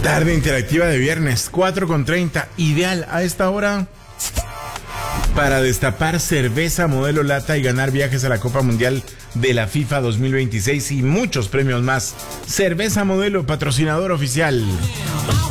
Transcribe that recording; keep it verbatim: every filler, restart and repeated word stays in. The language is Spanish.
Tarde interactiva de viernes, cuatro con treinta, ideal a esta hora para destapar cerveza modelo lata y ganar viajes a la Copa Mundial de la FIFA dos mil veintiséis y muchos premios más. Cerveza Modelo, patrocinador oficial.